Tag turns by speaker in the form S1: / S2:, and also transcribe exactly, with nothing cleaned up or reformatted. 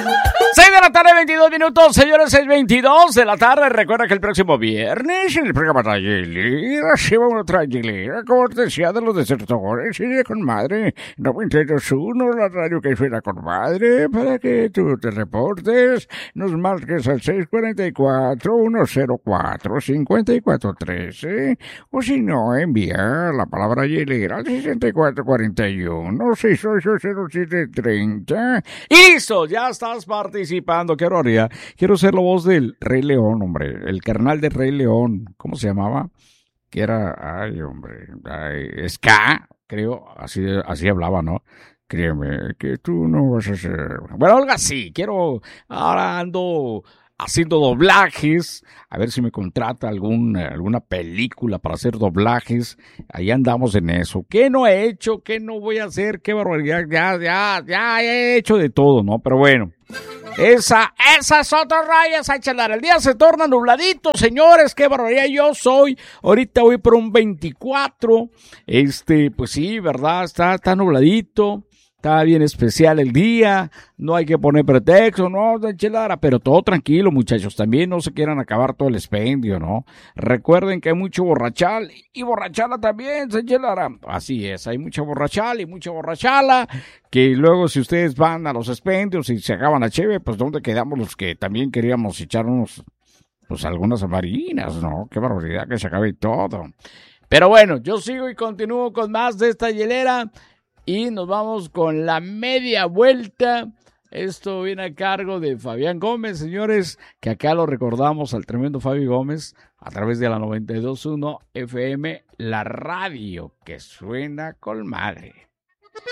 S1: seis de la tarde, veintidós minutos, señores, seis veintidós de la tarde. Recuerda que el próximo viernes en el programa Trayelera se va una trayelera, cortesía de los desertores y de Conmadre. noventa y dos punto uno, la radio que suena Conmadre, para que tú te reportes. Nos marques al seis cuatro cuatro, uno cero cuatro, cinco cuatro uno tres, o si no, envía la palabra hielera al sesenta y cuatro cuarenta y uno, sesenta y ocho cero siete treinta. Y listo, ya estás participando. ¿Qué haría? Quiero ser la voz del Rey León, hombre. El carnal del Rey León. ¿Cómo se llamaba? Que era, ay, hombre, ay, Ska, creo. Así, así hablaba, ¿no? Créeme que tú no vas a ser... Bueno, algo así. Quiero... Ahora ando haciendo doblajes. A ver si me contrata algún, alguna película para hacer doblajes. Ahí andamos en eso. ¿Qué no he hecho? ¿Qué no voy a hacer? ¿Qué barbaridad? Ya, ya, ya he hecho de todo, ¿no? Pero bueno... Esa, esa es otra raya, a chelar. El día se torna nubladito, señores, qué barbaridad. Yo soy, ahorita voy por un veinticuatro, este, pues sí, verdad, está, está nubladito, está bien especial el día, no hay que poner pretexto, no, chelara, pero todo tranquilo, muchachos, también no se quieran acabar todo el expendio, ¿no? Recuerden que hay mucho borrachal y borrachala también, chelara. Así es, hay mucha borrachala y mucha borrachala, que luego si ustedes van a los expendios y se acaban la cheve, pues ¿dónde quedamos los que también queríamos echarnos, pues algunas marinas, ¿no? Qué barbaridad que se acabe todo. Pero bueno, yo sigo y continúo con más de esta hielera. Y nos vamos con la media vuelta. Esto viene a cargo de Fabián Gómez, señores, que acá lo recordamos al tremendo Fabi Gómez a través de la noventa y dos punto uno F M, la radio que suena con madre.